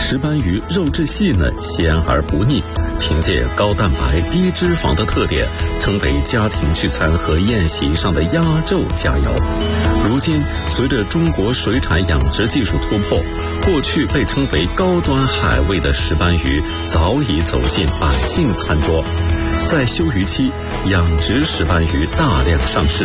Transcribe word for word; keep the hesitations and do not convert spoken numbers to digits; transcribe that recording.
石斑鱼肉质细嫩、鲜而不腻，凭借高蛋白、低脂肪的特点，成为家庭聚餐和宴席上的压轴佳肴。如今，随着中国水产养殖技术突破，过去被称为高端海味的石斑鱼早已走进百姓餐桌。在休渔期，养殖石斑鱼大量上市，